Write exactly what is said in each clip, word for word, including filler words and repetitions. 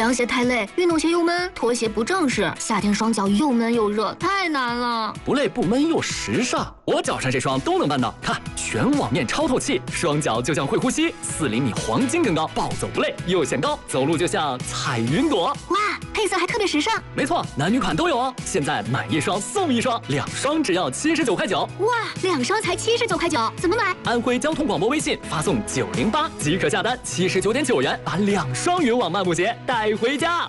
凉鞋太累，运动鞋又闷，拖鞋不正式，夏天双脚又闷又热，太难了。 不累不闷又时尚，我脚上这双都能办到。看，全网面超透气，双脚就像会呼吸，四厘米黄金更高，暴走不累又显高，走路就像彩云朵。 哇，配色还特别时尚。 没错，男女款都有哦。现在买一双送一双，两双只要七十九块九。 哇，两双才七十九块九，怎么买？ 安徽交通广播微信发送九零八即可下单，七十九点九元把两双云网漫步鞋带回家。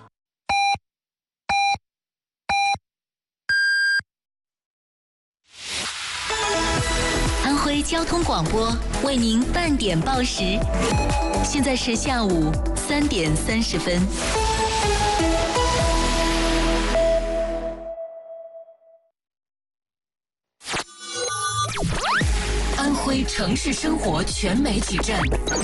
安徽交通广播为您半点报时，现在是下午三点三十分。安徽城市生活全媒体站，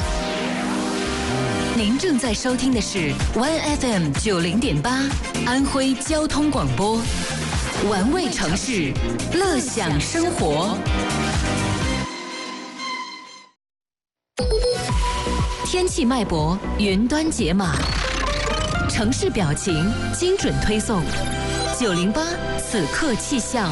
您正在收听的是 One F M 九零点八，安徽交通广播，玩味城市，乐享生活。天气脉搏，云端解码，城市表情，精准推送。九零八此刻气象。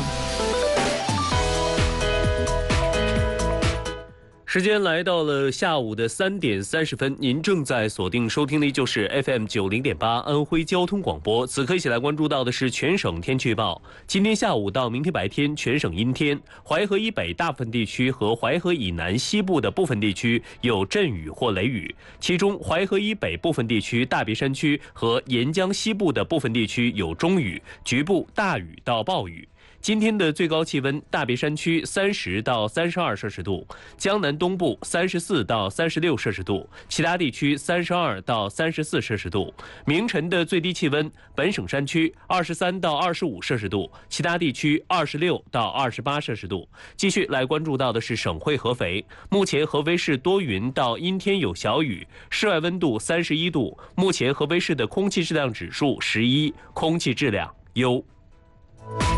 时间来到了下午的三点三十分，您正在锁定收听的就是 F M 九零点八安徽交通广播。此刻一起来关注到的是全省天气预报。今天下午到明天白天，全省阴天，淮河以北大部分地区和淮河以南西部的部分地区有阵雨或雷雨，其中淮河以北部分地区、大别山区和沿江西部的部分地区有中雨，局部大雨到暴雨。今天的最高气温，大别山区三十到三十二摄氏度，江南东部三十四到三十六摄氏度，其他地区三十二到三十四摄氏度。明晨的最低气温，本省山区二十三到二十五摄氏度，其他地区二十六到二十八摄氏度。继续来关注到的是省会合肥，目前合肥市多云到阴天有小雨，室外温度三十一度，目前合肥市的空气质量指数十一，空气质量优。